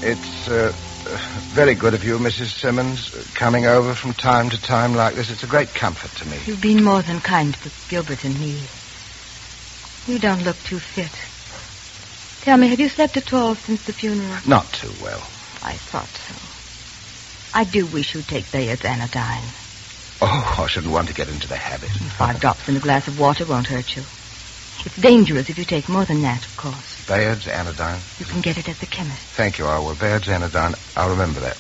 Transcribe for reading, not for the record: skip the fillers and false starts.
It's very good of you, Mrs. Simmons, coming over from time to time like this. It's a great comfort to me. You've been more than kind to Gilbert and me. You don't look too fit. Tell me, have you slept at all since the funeral? Not too well. I thought so. I do wish you'd take Bayard's anodyne. Oh, I shouldn't want to get into the habit. 5 drops in a glass of water won't hurt you. It's dangerous if you take more than that, of course. Bayard's anodyne? You can get it at the chemist. Thank you, Bayard's anodyne. I'll remember that.